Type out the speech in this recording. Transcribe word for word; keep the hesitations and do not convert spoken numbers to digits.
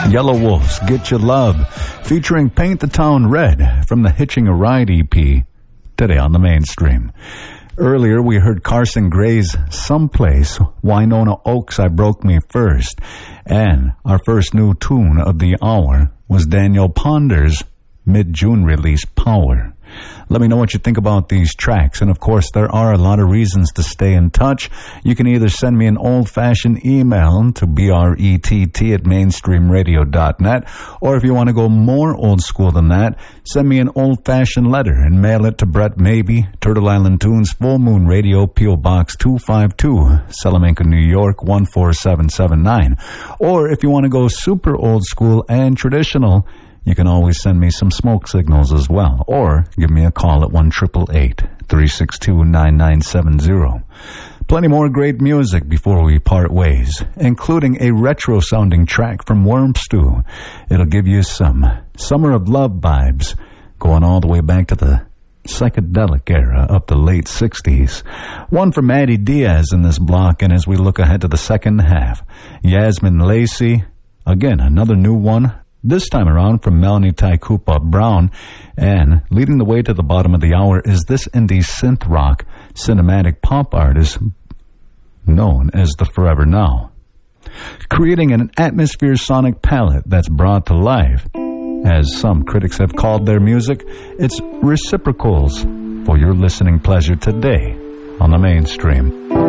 Yellow Wolves, Get Your Love, featuring Paint the Town Red from the Hitching a Ride E P, today on the mainstream. Earlier, we heard Carson Gray's Someplace, Winona Oaks, I Broke Me First. And our first new tune of the hour was Daniel Ponder's mid-June release, Power. Let me know what you think about these tracks. And of course, there are a lot of reasons to stay in touch. You can either send me an old-fashioned email to brett at mainstream radio dot net, or if you want to go more old school than that, send me an old-fashioned letter and mail it to Brett Maybe, Turtle Island Tunes, Full Moon Radio, P O. Box two five two, Salamanca, New York, one four seven seven nine. Or if you want to go super old school and traditional, you can always send me some smoke signals as well, or give me a call at one eight eight eight, three six two, nine nine seven zero. Plenty more great music before we part ways, including a retro-sounding track from Worm Stew. It'll give you some Summer of Love vibes, going all the way back to the psychedelic era of the late sixties. One from Maddie Diaz in this block, and as we look ahead to the second half, Yasmin Lacey, again, another new one, this time around from Melanie Taikupa Brown. And leading the way to the bottom of the hour is this indie synth rock cinematic pop artist known as the Forever Now, creating an atmosphere sonic palette that's brought to life, as some critics have called their music. It's reciprocals for your listening pleasure today on the mainstream.